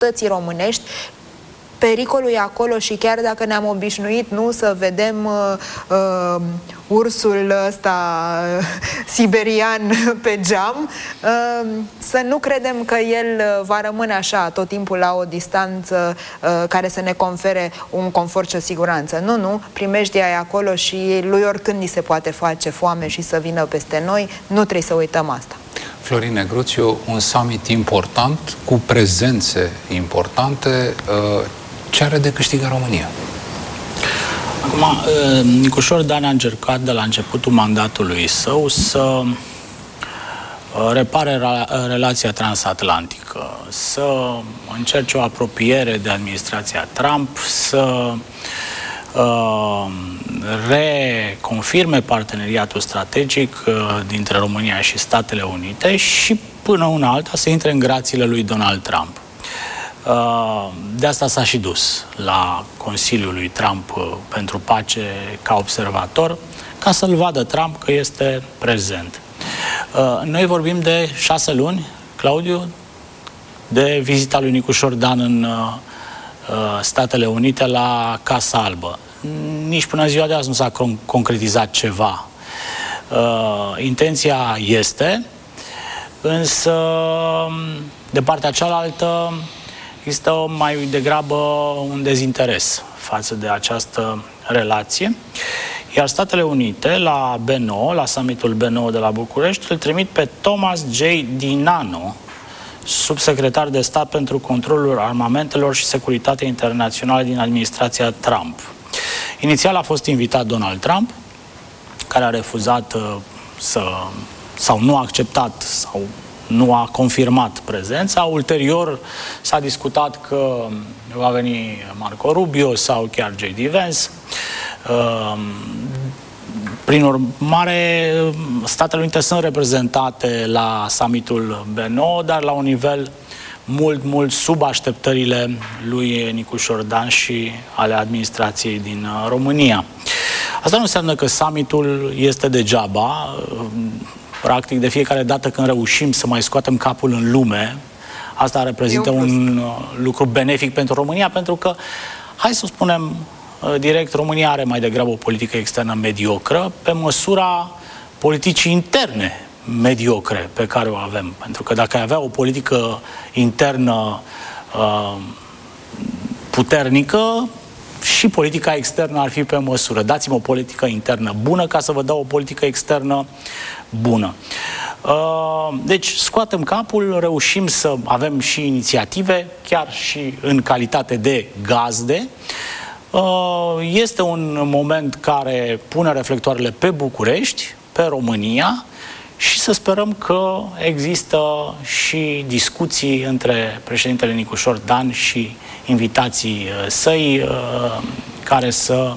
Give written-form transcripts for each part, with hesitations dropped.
românești. Pericolul e acolo și chiar dacă ne-am obișnuit să vedem ursul ăsta siberian pe geam, să nu credem că el va rămâne așa tot timpul la o distanță care să ne confere un confort și o siguranță. Nu, primejdia e acolo și lui oricând ni se poate face foame și să vină peste noi, nu trebuie să uităm asta. Florin Negruțiu, un summit important, cu prezențe importante, ce are de câștigat România? Acum, Nicușor Dan a încercat de la începutul mandatului său să repare relația transatlantică, să încerce o apropiere de administrația Trump, să reconfirme parteneriatul strategic dintre România și Statele Unite și până una alta să intre în grațiile lui Donald Trump. De asta s-a și dus la Consiliul lui Trump pentru Pace ca observator, ca să-l vadă Trump că este prezent. Noi vorbim de 6 luni, Claudiu, de vizita lui Nicușor Dan în Statele Unite la Casa Albă. Nici până ziua de azi nu s-a concretizat ceva. Intenția este, însă de partea cealaltă există mai degrabă un dezinteres față de această relație. Iar Statele Unite, la B9, la summitul B9 de la București, îl trimit pe Thomas J. Dinano, subsecretar de stat pentru controlul armamentelor și securitatea internațională din administrația Trump. Inițial a fost invitat Donald Trump, care a refuzat sau nu a acceptat sau nu a confirmat prezența. Ulterior s-a discutat că va veni Marco Rubio sau chiar J.D. Vance. Prin urmare, Statele Unite sunt reprezentate la summitul B9, dar la un nivel mult sub așteptările lui Nicușor Dan și ale administrației din România. Asta nu înseamnă că summitul este degeaba. Practic, de fiecare dată când reușim să mai scoatem capul în lume, asta reprezintă un lucru benefic pentru România, pentru că, hai să spunem direct, România are mai degrabă o politică externă mediocră pe măsura politicii interne mediocre pe care o avem. Pentru că dacă ai avea o politică internă puternică, și politica externă ar fi pe măsură. Dați-mi o politică internă bună ca să vă dau o politică externă bună. Deci scoatem capul, reușim să avem și inițiative, chiar și în calitate de gazde. Este un moment care pune reflectoarele pe București, pe România, și să sperăm că există și discuții între președintele Nicușor Dan și invitații săi care să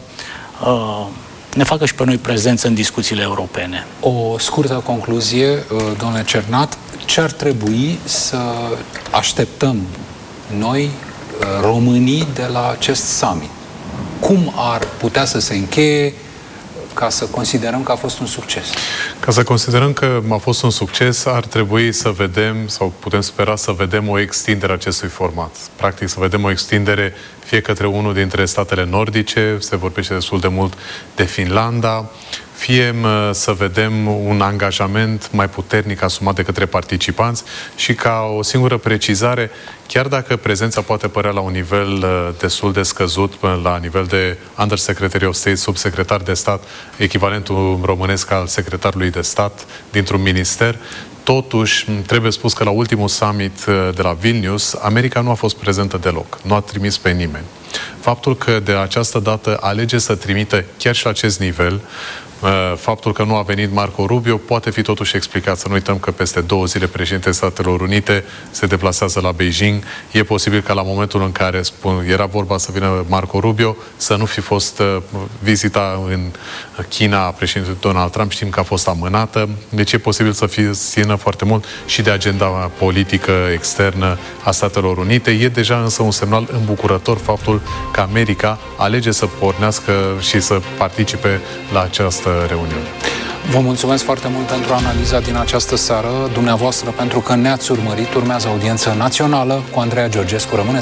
ne facă și pe noi prezență în discuțiile europene. O scurtă concluzie, domnule Cernat, ce ar trebui să așteptăm noi, românii, de la acest summit? Cum ar putea să se încheie ca să considerăm că a fost un succes? Ca să considerăm că a fost un succes, ar trebui să vedem, sau putem spera să vedem o extindere a acestui format. Practic, să vedem o extindere fie către unul dintre statele nordice, se vorbește destul de mult de Finlanda, fie să vedem un angajament mai puternic asumat de către participanți și ca o singură precizare, chiar dacă prezența poate părea la un nivel destul de scăzut, la nivel de Undersecretary of State, subsecretar de stat, echivalentul românesc al secretarului de stat dintr-un minister, totuși, trebuie spus că la ultimul summit de la Vilnius, America nu a fost prezentă deloc. Nu a trimis pe nimeni. Faptul că de această dată alege să trimită chiar și la acest nivel, faptul că nu a venit Marco Rubio poate fi totuși explicat. Să nu uităm că peste 2 zile președintele Statelor Unite se deplasează la Beijing. E posibil ca la momentul în care era vorba să vină Marco Rubio să nu fi fost vizita în China a președintelui Donald Trump. Știm că a fost amânată. Deci e posibil să țină foarte mult și de agenda politică externă a Statelor Unite. E deja însă un semnal îmbucurător faptul că America alege să pornească și să participe la această reuniune. Vă mulțumesc foarte mult pentru analiza din această seară, dumneavoastră pentru că ne-ați urmărit. Urmează audiență națională cu Andreea Georgescu. Rămâneți